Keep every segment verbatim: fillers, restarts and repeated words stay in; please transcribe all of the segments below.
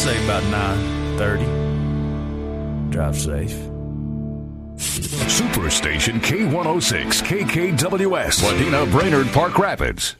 say about nine thirty. Drive safe. Superstation K one oh six, K K W S, Wadena, Brainerd, Park Rapids.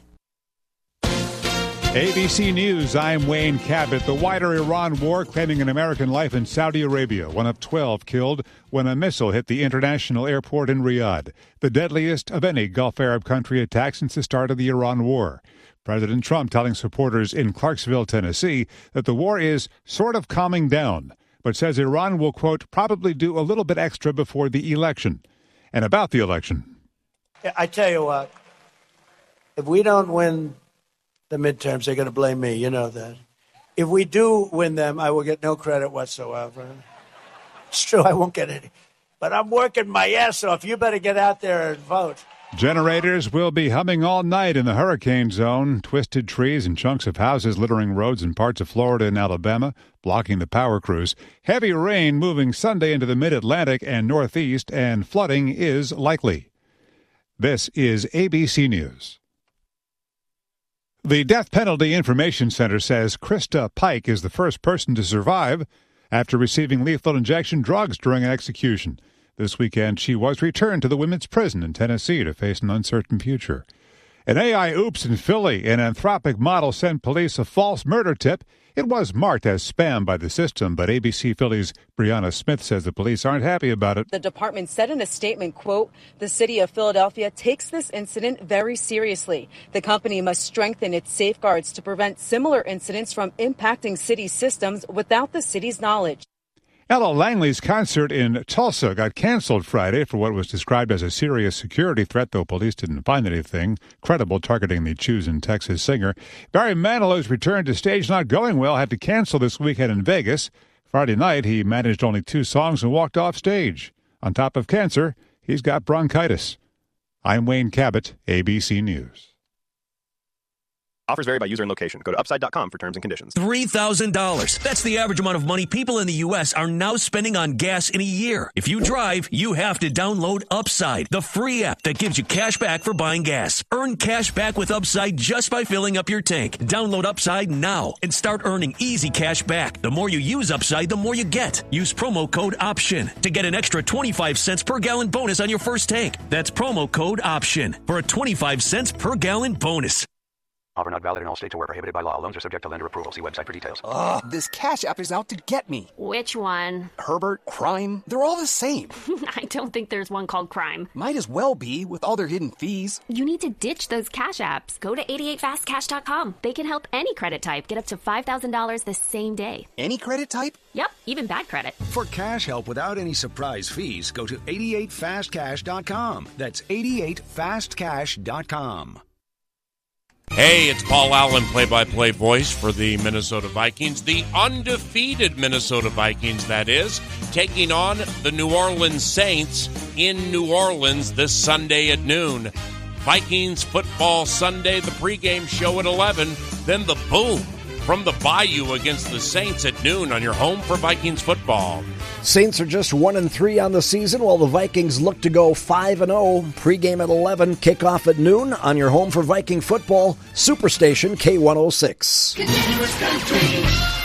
A B C News, I'm Wayne Cabot. The wider Iran war claiming an American life in Saudi Arabia. One of twelve killed when a missile hit the international airport in Riyadh, the deadliest of any Gulf Arab country attack since the start of the Iran war. President Trump telling supporters in Clarksville, Tennessee, that the war is sort of calming down, but says Iran will, quote, probably do a little bit extra before the election. And about the election. I tell you what, if we don't win the midterms, they're going to blame me. You know that. If we do win them, I will get no credit whatsoever. It's true, I won't get any. But I'm working my ass off. You better get out there and vote. Generators will be humming all night in the hurricane zone. Twisted trees and chunks of houses littering roads in parts of Florida and Alabama, blocking the power crews. Heavy rain moving Sunday into the mid-Atlantic and northeast, and flooding is likely. This is A B C News. The Death Penalty Information Center says Krista Pike is the first person to survive after receiving lethal injection drugs during an execution. This weekend, she was returned to the women's prison in Tennessee to face an uncertain future. An A I oops in Philly. An Anthropic model sent police a false murder tip. It was marked as spam by the system, but A B C Philly's Brianna Smith says the police aren't happy about it. The department said in a statement, quote, the city of Philadelphia takes this incident very seriously. The company must strengthen its safeguards to prevent similar incidents from impacting city systems without the city's knowledge. Ella Langley's concert in Tulsa got canceled Friday for what was described as a serious security threat, though police didn't find anything credible targeting the Choosing Texas singer. Barry Manilow's return to stage not going well, had to cancel this weekend in Vegas. Friday night, he managed only two songs and walked off stage. On top of cancer, he's got bronchitis. I'm Wayne Cabot, A B C News. Offers vary by user and location. Go to upside dot com for terms and conditions. three thousand dollars. That's the average amount of money people in the U S are now spending on gas in a year. If you drive, you have to download Upside, the free app that gives you cash back for buying gas. Earn cash back with Upside just by filling up your tank. Download Upside now and start earning easy cash back. The more you use Upside, the more you get. Use promo code OPTION to get an extra twenty-five cents per gallon bonus on your first tank. That's promo code OPTION for a twenty-five cents per gallon bonus. Offer not valid in all states or where prohibited by law. Loans are subject to lender approval. See website for details. Ugh, this Cash App is out to get me. Which one? Herbert, Crime, they're all the same. I don't think there's one called Crime. Might as well be, with all their hidden fees. You need to ditch those Cash Apps. Go to eighty-eight fast cash dot com. They can help any credit type get up to five thousand dollars the same day. Any credit type? Yep, even bad credit. For cash help without any surprise fees, go to eighty-eight fast cash dot com. That's eighty-eight fast cash dot com. Hey, it's Paul Allen, play-by-play voice for the Minnesota Vikings. The undefeated Minnesota Vikings, that is, taking on the New Orleans Saints in New Orleans this Sunday at noon. Vikings Football Sunday, the pregame show at eleven. Then the boom from the Bayou against the Saints at noon on your home for Vikings football. Saints are just one and three on the season, while the Vikings look to go five and zero. Pregame at eleven, kickoff at noon on your home for Viking football. Superstation K one oh six. Continuous country.